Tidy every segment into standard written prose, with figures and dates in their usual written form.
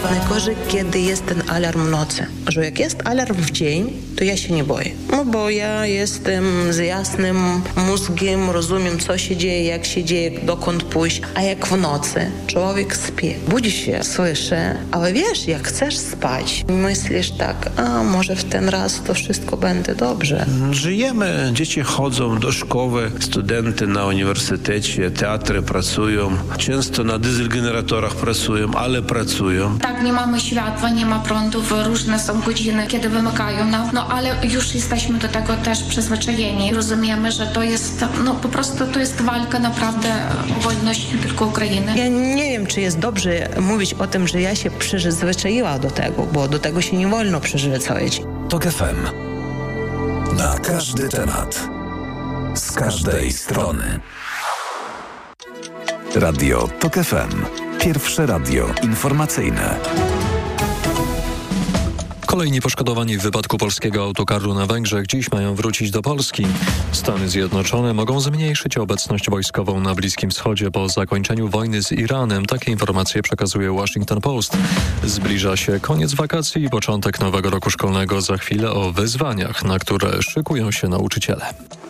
Najgorzej, kiedy jest ten alarm w nocy. Że jak jest alarm w dzień, to ja się nie boję. No bo ja jestem z jasnym mózgiem, rozumiem, co się dzieje, jak się dzieje, dokąd pójść. A jak w nocy człowiek śpi, budzi się, słyszy, ale wiesz, jak chcesz spać, myślisz tak, a może w ten raz to wszystko będzie dobrze. Żyjemy, dzieci chodzą do szkoły, studenty na uniwersytecie, teatry pracują, często na dieselgeneratorach pracują, ale pracują. Tak, nie mamy światła, nie ma prądów, różne są godziny, kiedy wymykają nam, no ale już jesteśmy do tego też przyzwyczajeni. Rozumiemy, że to jest, no po prostu to jest walka naprawdę o wolność nie tylko Ukrainy. Ja nie wiem, czy jest dobrze mówić o tym, że ja się przyzwyczaiła do tego, bo do tego się nie wolno przyzwyczaić. TOK FM. Na każdy temat. Z każdej strony. Radio TOK FM. Pierwsze radio informacyjne. Kolejni poszkodowani w wypadku polskiego autokaru na Węgrzech dziś mają wrócić do Polski. Stany Zjednoczone mogą zmniejszyć obecność wojskową na Bliskim Wschodzie po zakończeniu wojny z Iranem. Takie informacje przekazuje Washington Post. Zbliża się koniec wakacji i początek nowego roku szkolnego. Za chwilę o wyzwaniach, na które szykują się nauczyciele.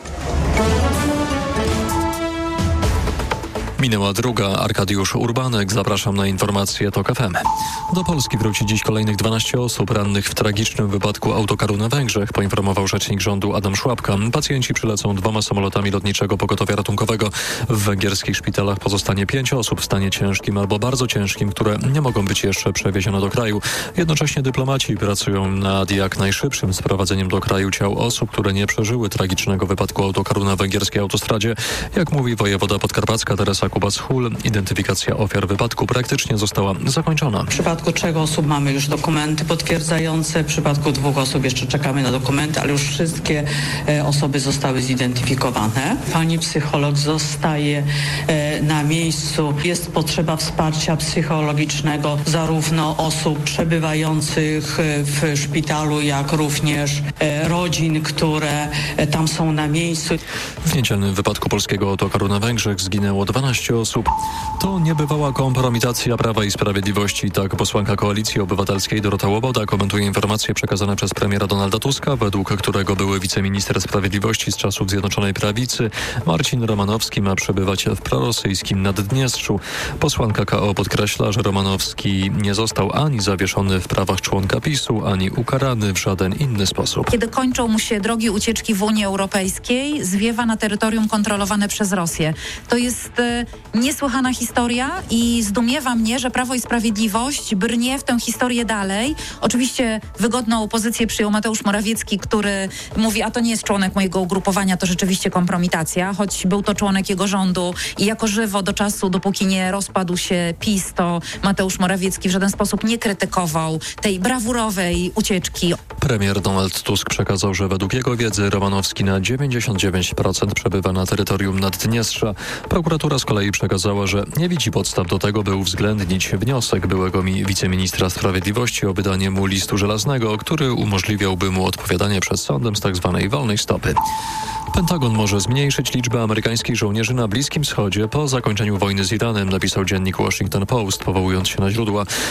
Minęła druga. Arkadiusz Urbanek. Zapraszam na informacje TOK FM. Do Polski wróci dziś kolejnych 12 osób rannych w tragicznym wypadku autokaru na Węgrzech, poinformował rzecznik rządu Adam Szłapka. Pacjenci przylecą 2 samolotami lotniczego pogotowia ratunkowego. W węgierskich szpitalach pozostanie 5 osób w stanie ciężkim albo bardzo ciężkim, które nie mogą być jeszcze przewiezione do kraju. Jednocześnie dyplomaci pracują nad jak najszybszym sprowadzeniem do kraju ciał osób, które nie przeżyły tragicznego wypadku autokaru na węgierskiej autostradzie. Jak mówi wojewoda podkarpacka Teresa Kubac-Hul, identyfikacja ofiar wypadku praktycznie została zakończona. W przypadku 3 osób mamy już dokumenty potwierdzające, w przypadku 2 osób jeszcze czekamy na dokumenty, ale już wszystkie osoby zostały zidentyfikowane. Pani psycholog zostaje na miejscu. Jest potrzeba wsparcia psychologicznego zarówno osób przebywających w szpitalu, jak również rodzin, które tam są na miejscu. W niedzielnym wypadku polskiego autokaru na Węgrzech zginęło 12 osób. To niebywała kompromitacja Prawa i Sprawiedliwości. Tak posłanka Koalicji Obywatelskiej Dorota Łoboda komentuje informacje przekazane przez premiera Donalda Tuska, według którego były wiceminister sprawiedliwości z czasów Zjednoczonej Prawicy Marcin Romanowski ma przebywać w prorosyjskim Naddniestrzu. Posłanka KO podkreśla, że Romanowski nie został ani zawieszony w prawach członka PiS-u, ani ukarany w żaden inny sposób. Kiedy kończą mu się drogi ucieczki w Unii Europejskiej, zwiewa na terytorium kontrolowane przez Rosję. To jest niesłychana historia i zdumiewa mnie, że Prawo i Sprawiedliwość brnie w tę historię dalej. Oczywiście wygodną pozycję przyjął Mateusz Morawiecki, który mówi, a to nie jest członek mojego ugrupowania, to rzeczywiście kompromitacja, choć był to członek jego rządu i jako żywo do czasu, dopóki nie rozpadł się PiS, to Mateusz Morawiecki w żaden sposób nie krytykował tej brawurowej ucieczki. Premier Donald Tusk przekazał, że według jego wiedzy Romanowski na 99% przebywa na terytorium Naddniestrza. Prokuratura z kolei przekazała, że nie widzi podstaw do tego, by uwzględnić wniosek byłego wiceministra sprawiedliwości o wydanie mu listu żelaznego, który umożliwiałby mu odpowiadanie przed sądem z tzw. wolnej stopy. Pentagon może zmniejszyć liczbę amerykańskich żołnierzy na Bliskim Wschodzie po zakończeniu wojny z Iranem, napisał dziennik Washington Post, powołując się na źródła.